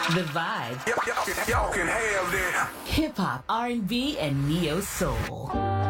The vibe. Y'all can have that. Hip hop, R&B, and neo soul.